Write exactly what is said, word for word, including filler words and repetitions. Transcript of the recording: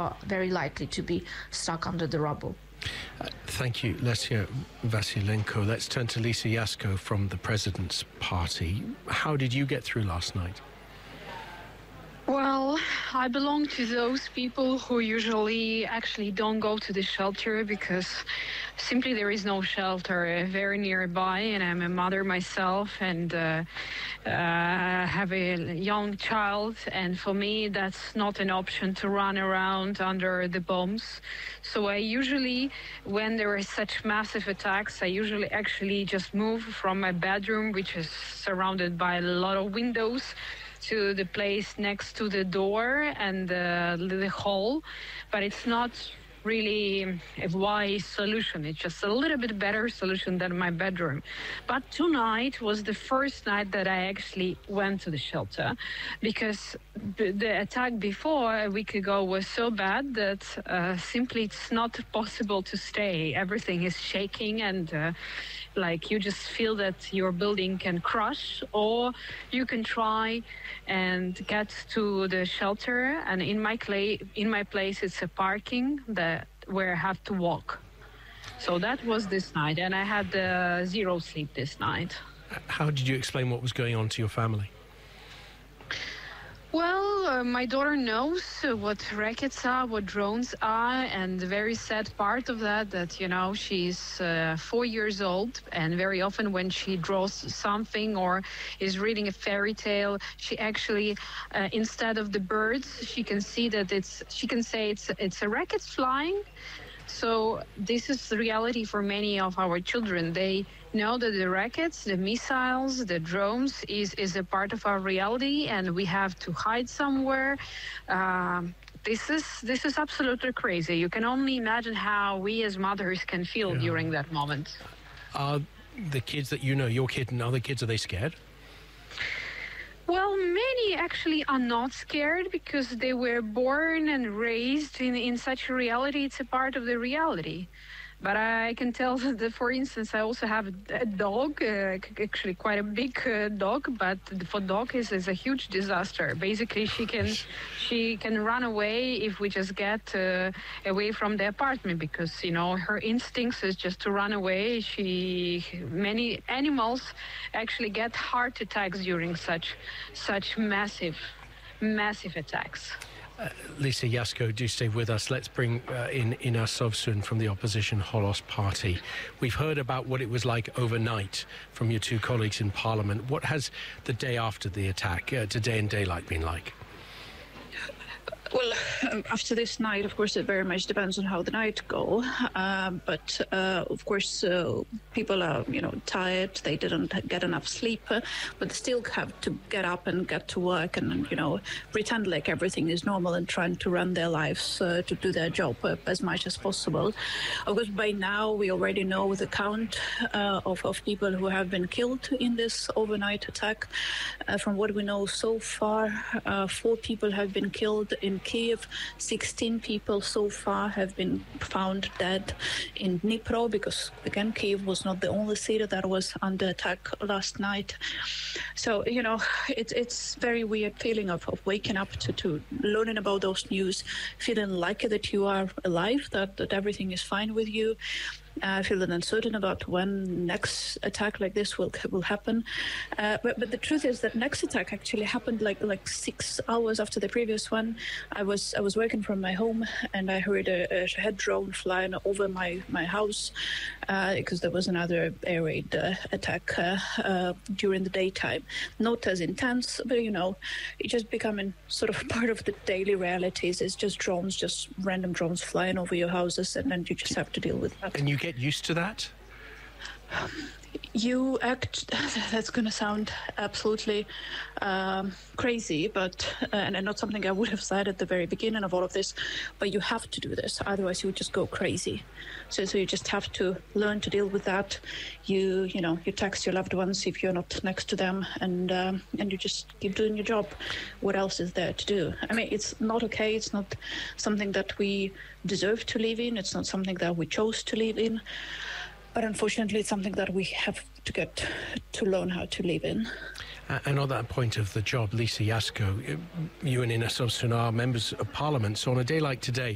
are very likely to be stuck under the rubble. Uh, thank you, Lesia Vasilenko. Let's turn to Lisa Yasko from the President's Party. How did you get through last night? Well, I belong to those people who usually actually don't go to the shelter because simply there is no shelter very nearby, and I'm a mother myself and uh, uh, have a young child, and for me that's not an option to run around under the bombs. So I usually, when there are such massive attacks, I usually actually just move from my bedroom, which is surrounded by a lot of windows, to the place next to the door and uh, the hall, but it's not really a wise solution. It's just a little bit better solution than my bedroom. But tonight was the first night that I actually went to the shelter, because the, the attack before a week ago was so bad that uh, simply it's not possible to stay. Everything is shaking and uh, like you just feel that your building can crush, or you can try and get to the shelter. And in my clay, in my place, it's a parking that where I have to walk. So that was this night, and I had uh, zero sleep this night. How did you explain what was going on to your family? Well, uh, my daughter knows uh, what rackets are, what drones are, and the very sad part of that, that, you know, she's uh, four years old, and very often when she draws something or is reading a fairy tale, she actually, uh, instead of the birds, she can see that it's, she can say it's, it's a rocket flying. So this is the reality for many of our children. They know that the rockets, the missiles, the drones is, is a part of our reality, and we have to hide somewhere. Um, this is this is absolutely crazy. You can only imagine how we as mothers can feel yeah. during that moment. Are the kids that you know, your kid and other kids, are they scared? Well, many actually are not scared because they were born and raised in, in such a reality. It's a part of the reality. But I can tell that, for instance, I also have a dog, uh, actually quite a big uh, dog, but for dog is is a huge disaster. Basically, she can she can run away if we just get uh, away from the apartment, because, you know, her instincts is just to run away. She many animals actually get heart attacks during such such massive massive attacks. Uh, Lisa Yasko, do stay with us. Let's bring uh, in Inna Sovsun from the opposition Holos Party. We've heard about what it was like overnight from your two colleagues in Parliament. What has the day after the attack, uh, today in daylight, been like? Well, um, after this night, of course, it very much depends on how the night go. Um, but, uh, of course, uh, people are, you know, tired. They didn't get enough sleep, uh, but still have to get up and get to work and, you know, pretend like everything is normal and trying to run their lives uh, to do their job uh, as much as possible. Of course, by now, we already know the count uh, of, of people who have been killed in this overnight attack. Uh, from what we know so far, uh, four people have been killed in Kiev. sixteen people so far have been found dead in Dnipro, because, again, Kiev was not the only city that was under attack last night. So, you know, it's it's very weird feeling of, of waking up to, to learning about those news, feeling lucky that you are alive, that, that everything is fine with you. I uh, feel uncertain about when next attack like this will will happen. Uh, but but the truth is that next attack actually happened like like six hours after the previous one. I was I was working from my home, and I heard a, a Shahed drone flying over my my house uh, because there was another air raid uh, attack uh, uh, during the daytime. Not as intense, but, you know, it's just becoming sort of part of the daily realities. It's just drones, just random drones flying over your houses, and then you just have to deal with that. And you get used to that? You act, that's going to sound absolutely um, crazy, but uh, and not something I would have said at the very beginning of all of this, but you have to do this, otherwise you would just go crazy. So, so you just have to learn to deal with that. You, you know, you text your loved ones if you're not next to them, and um, and you just keep doing your job. What else is there to do? I mean, it's not okay. It's not something that we deserve to live in. It's not something that we chose to live in. But unfortunately, it's something that we have to get to learn how to live in. Uh, and on that point of the job, Lisa Yasko, you and Inna Sovsun are members of Parliament. So on a day like today,